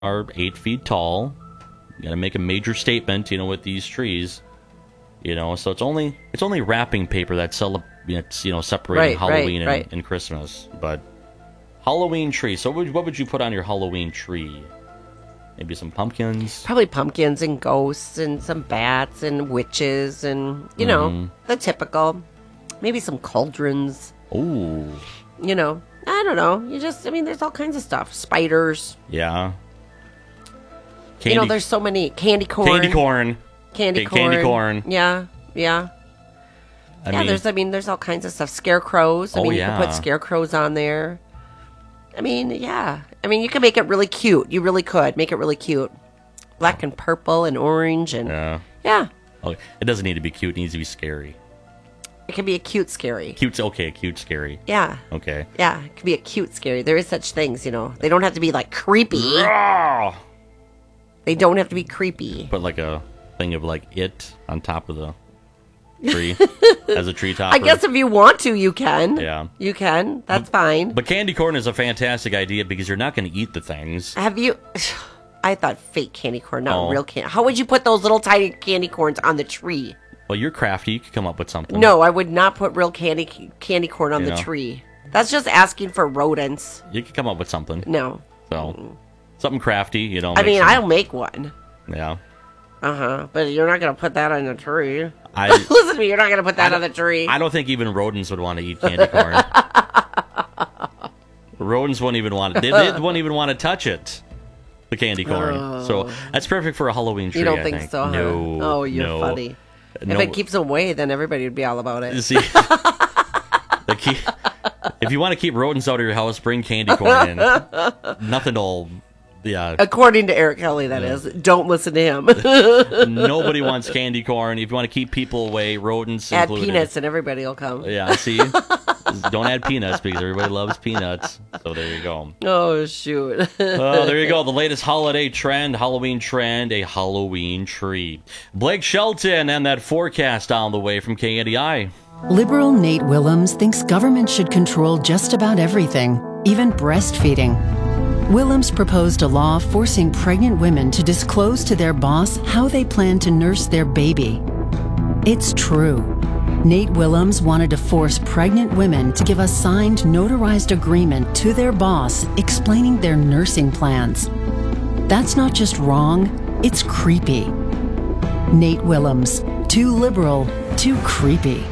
are 8 feet tall. You gotta make a major statement, with these trees. So it's only wrapping paper that's separating Halloween and Christmas. But Halloween tree. So what would you put on your Halloween tree? Maybe some pumpkins? Probably pumpkins and ghosts and some bats and witches and, the typical. Maybe some cauldrons. Ooh. I don't know. There's all kinds of stuff. Spiders. Yeah. There's so many. Candy corn. Candy corn. Yeah. There's all kinds of stuff. Scarecrows. You can put scarecrows on there. You can make it really cute. You really could make it really cute. Black and purple and orange and yeah. Oh, it doesn't need to be cute. It needs to be scary. It can be a cute scary. Cute's okay. A cute scary. Yeah. Okay. Yeah, it can be a cute scary. There is such things, They don't have to be like creepy. They don't have to be creepy. Put like a thing of like it on top of the tree as a tree topper. I guess if you want to, you can. Yeah. You can. That's fine. But candy corn is a fantastic idea because you're not going to eat the things. Have you... I thought fake candy corn, not real candy. How would you put those little tiny candy corns on the tree? Well, you're crafty. You could come up with something. No, I would not put real candy corn on the tree. That's just asking for rodents. You could come up with something. No. So, something crafty, I'll make one. Yeah. But you're not going to put that on the tree. Listen to me, you're not going to put that on the tree. I don't think even rodents would want to eat candy corn. Rodents wouldn't even want it. They wouldn't even want to touch it. The candy corn. So that's perfect for a Halloween tree. You don't think so? No. Huh? Oh, you're funny. If it keeps them away, then everybody would be all about it. See, if you want to keep rodents out of your house, bring candy corn in. Nothing will. Yeah. According to Eric Kelly, that is. Don't listen to him. Nobody wants candy corn. If you want to keep people away, rodents add included. Peanuts and everybody will come. Yeah, see? Don't add peanuts because everybody loves peanuts. So there you go. Oh, shoot. There you go. The latest holiday trend, Halloween trend, a Halloween tree. Blake Shelton and that forecast on the way from KNDI. Liberal Nate Willems thinks government should control just about everything, even breastfeeding. Willems proposed a law forcing pregnant women to disclose to their boss how they plan to nurse their baby. It's true. Nate Willems wanted to force pregnant women to give a signed, notarized agreement to their boss explaining their nursing plans. That's not just wrong, it's creepy. Nate Willems, too liberal, too creepy.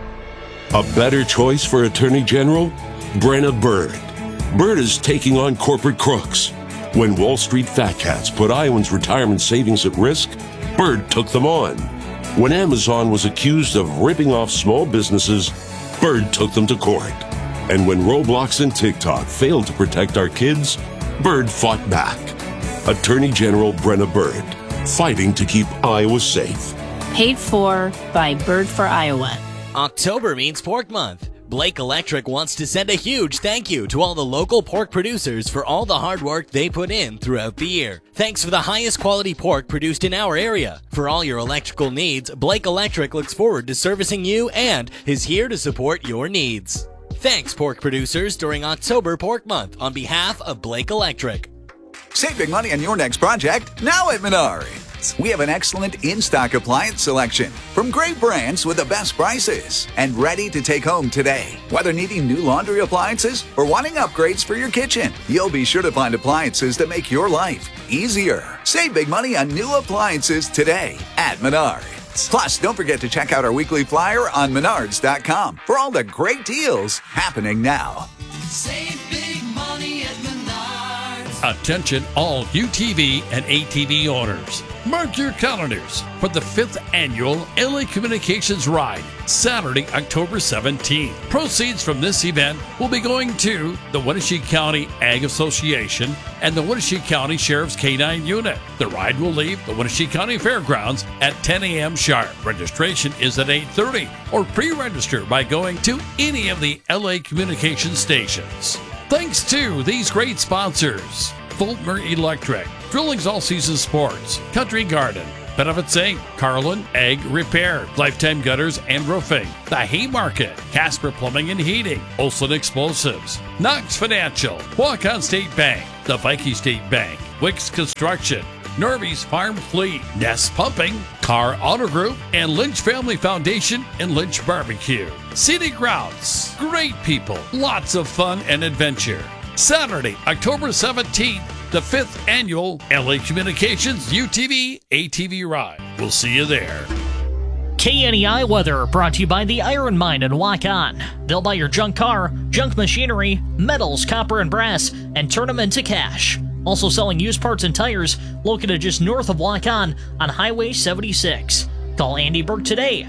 A better choice for Attorney General? Brenna Bird. Bird is taking on corporate crooks. When Wall Street fat cats put Iowans' retirement savings at risk, Bird took them on. When Amazon was accused of ripping off small businesses, Bird took them to court. And when Roblox and TikTok failed to protect our kids, Bird fought back. Attorney General Brenna Bird, fighting to keep Iowa safe. Paid for by Bird for Iowa. October means Pork Month. Blake Electric wants to send a huge thank you to all the local pork producers for all the hard work they put in throughout the year. Thanks for the highest quality pork produced in our area. For all your electrical needs, Blake Electric looks forward to servicing you and is here to support your needs. Thanks, pork producers, during October Pork Month on behalf of Blake Electric. Save big money on your next project now at Menards. We have an excellent in-stock appliance selection from great brands with the best prices and ready to take home today. Whether needing new laundry appliances or wanting upgrades for your kitchen, you'll be sure to find appliances that make your life easier. Save big money on new appliances today at Menards. Plus, don't forget to check out our weekly flyer on Menards.com for all the great deals happening now. Save big money at Menards. Attention all UTV and ATV owners. Mark your calendars for the 5th annual LA Communications Ride, Saturday, October 17th. Proceeds from this event will be going to the Wenatchee County Ag Association and the Wenatchee County Sheriff's K-9 Unit. The ride will leave the Wenatchee County Fairgrounds at 10 a.m. sharp. Registration is at 8:30 or pre-register by going to any of the LA Communications stations. Thanks to these great sponsors: Fulmer Electric, Drillings All Season Sports, Country Garden, Benefits Inc., Carlin Egg Repair, Lifetime Gutters and Roofing, The Haymarket, Casper Plumbing and Heating, Olson Explosives, Knox Financial, Waukon State Bank, the Viking State Bank, Wicks Construction, Nervy's Farm Fleet, Nest Pumping, Car Auto Group, and Lynch Family Foundation and Lynch Barbecue. Scenic Routes, great people, lots of fun and adventure. Saturday, October 17th, the 5th annual LA Communications UTV ATV Ride. We'll see you there. KNEI weather brought to you by the Iron Mine in Waukon. They'll buy your junk car, junk machinery, metals, copper, and brass, and turn them into cash. Also selling used parts and tires, located just north of Waukon on Highway 76. Call Andy Burke today,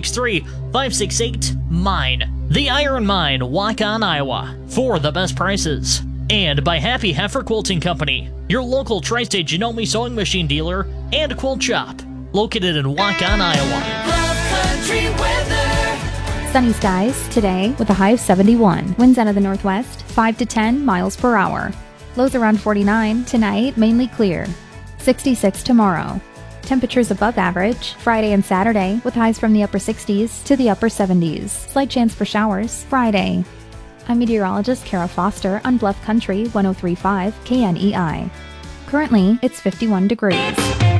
563-568-MINE. The Iron Mine, Waukon, Iowa, for the best prices. And by Happy Heifer Quilting Company, your local Tri-State Janome sewing machine dealer and quilt shop, located in Waukon, Iowa. Country weather. Sunny skies today with a high of 71. Winds out of the northwest, 5 to 10 miles per hour. Lows around 49. Tonight, mainly clear. 66 tomorrow. Temperatures above average Friday and Saturday with highs from the upper 60s to the upper 70s. Slight chance for showers Friday. I'm meteorologist Kara Foster on Bluff Country 103.5 KNEI. Currently, it's 51 degrees.